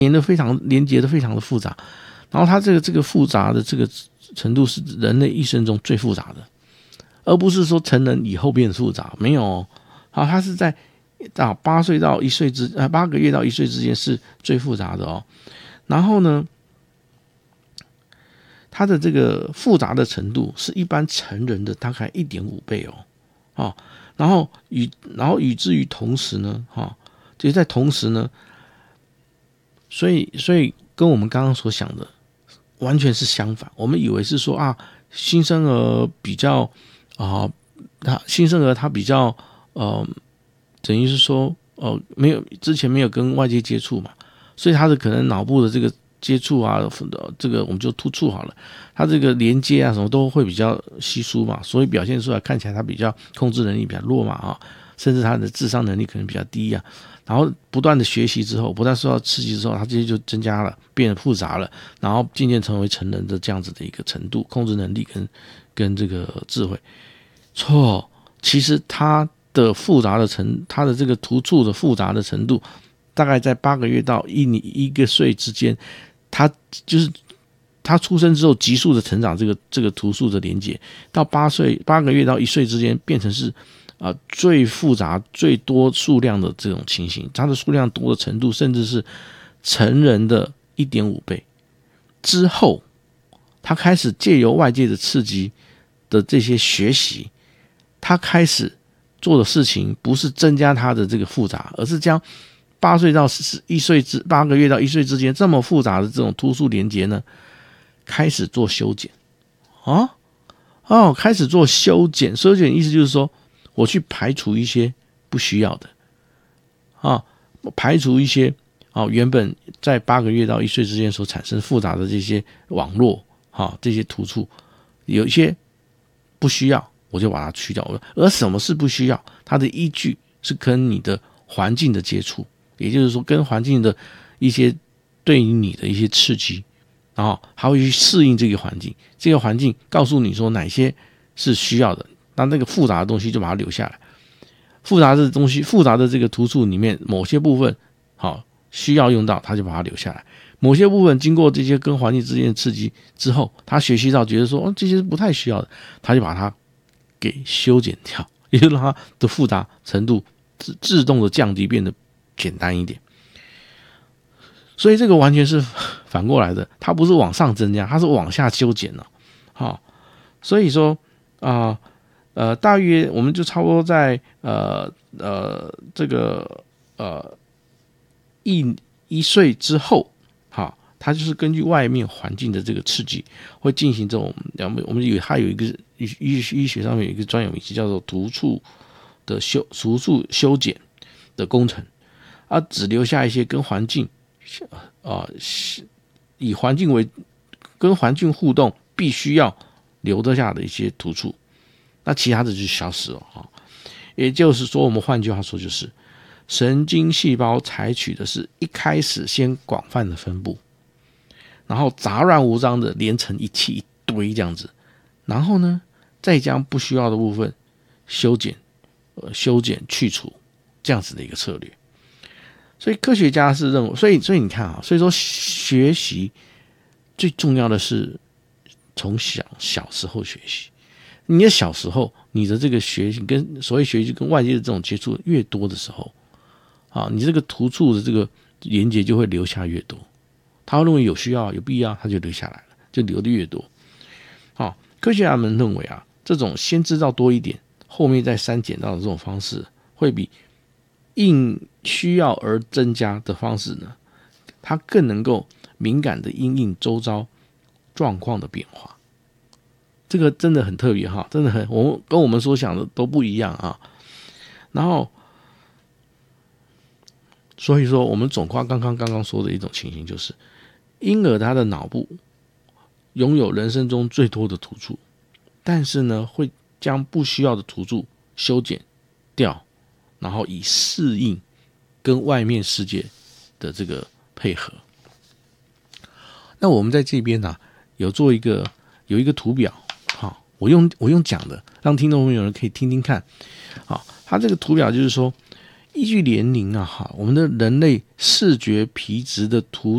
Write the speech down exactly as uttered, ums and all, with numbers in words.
连的非常连接的非常的复杂，然后它这个这个复杂的这个程度是人类一生中最复杂的，而不是说成人以后变复杂，没有哦，好，它是在到八岁到一岁之呃八个月到一岁之间是最复杂的哦，然后呢，它的这个复杂的程度是一般成人的大概 一点五 倍哦，哦，然后与然后与之于同时呢，哈、哦，就是在同时呢，所以所以跟我们刚刚所想的完全是相反。我们以为是说啊，新生儿比较啊，他、呃、新生儿他比较呃，等于是说哦、呃，没有之前没有跟外界接触嘛，所以他的可能脑部的这个接触啊，这个我们就突触好了，他这个连接啊什么都会比较稀疏嘛，所以表现出来看起来他比较控制能力比较弱嘛啊，甚至他的智商能力可能比较低啊。然后不断的学习之后，不断受到刺激之后，他这些就增加了，变得复杂了，然后渐渐成为成人的这样子的一个程度，控制能力跟跟这个智慧。错，其实他的复杂的程，他的这个突触的复杂的程度，大概在八个月到一年一个岁之间，他就是他出生之后急速的成长，这个这个突触的连接，到八岁八个月到一岁之间变成是。啊，最复杂、最多数量的这种情形，它的数量多的程度，甚至是成人的 一点五 倍。之后，他开始借由外界的刺激的这些学习，他开始做的事情不是增加他的这个复杂，而是将八岁到一岁之八个月到一岁之间这么复杂的这种突触连接呢，开始做修剪。啊，哦，开始做修剪，修剪意思就是说。我去排除一些不需要的啊，排除一些啊原本在八个月到一岁之间所产生复杂的这些网络啊，这些突触，有一些不需要，我就把它去掉。而什么是不需要？它的依据是跟你的环境的接触，也就是说跟环境的一些对于你的一些刺激，然后还会去适应这个环境，这个环境告诉你说哪些是需要的。那那个复杂的东西就把它留下来，复杂的东西，复杂的这个突触里面某些部分，好需要用到，他就把它留下来；某些部分经过这些跟环境之间的刺激之后，他学习到觉得说，哦，这些是不太需要的，他就把它给修剪掉，也就让它的复杂程度自自动的降低，变得简单一点。所以这个完全是反过来的，它不是往上增加，它是往下修剪了。好，所以说啊。呃呃，大约我们就差不多在呃呃这个呃一一岁之后，好，它就是根据外面环境的这个刺激，会进行这种，我们有它有一个医医学上面有一个专有名词叫做突触的修突触修剪的工程，啊，只留下一些跟环境啊、呃、以环境为跟环境互动必须要留得下的一些突触。那其他的就消失了，也就是说，我们换句话说，就是神经细胞采取的是一开始先广泛的分布，然后杂乱无章的连成一气一堆这样子，然后呢，再将不需要的部分修剪、呃、修剪去除这样子的一个策略。所以科学家是认为，所以所以你看啊，所以说学习最重要的是从小小时候学习。你的小时候，你的这个学习跟所谓学习跟外界的这种接触越多的时候，啊，你这个突触的这个连接就会留下越多。他会认为有需要、有必要，他就留下来了，就留的越多。好，科学家们认为啊，这种先知道多一点，后面再删减到的这种方式，会比因需要而增加的方式呢，它更能够敏感的因应周遭状况的变化。这个真的很特别哈，真的很，我们跟我们所想的都不一样啊。然后，所以说我们总括刚刚刚刚说的一种情形，就是婴儿他的脑部拥有人生中最多的突触，但是呢，会将不需要的突触修剪掉，然后以适应跟外面世界的这个配合。那我们在这边呢、啊，有做一个有一个图表。我用我用讲的，让听众朋友可以听听看。好，它这个图表就是说，依据年龄啊，哈，我们的人类视觉皮质的突